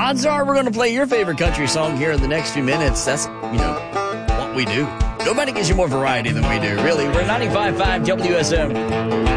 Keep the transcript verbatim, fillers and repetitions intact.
odds are we're going to play your favorite country song here in the next few minutes. That's, you know, what we do. Nobody gives you more variety than we do, really. We're ninety-five point five W S M.